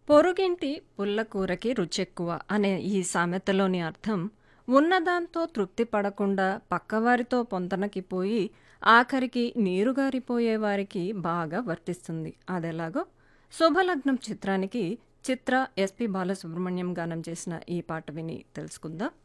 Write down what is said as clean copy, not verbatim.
పొరుగింటి పుల్లకూరకి రుచెక్కువ అనే ఈ సామెతలోని అర్థం ఉన్నదాంతో తృప్తి పడకుండా పక్కవారితో పొంతనకి పోయి ఆఖరికి నీరుగారిపోయే వారికి బాగా వర్తిస్తుంది. అదెలాగో శుభలగ్నం చిత్రానికి చిత్ర ఎస్పి బాలసుబ్రహ్మణ్యం గానం చేసిన ఈ పాట విని తెలుసుకుందాం.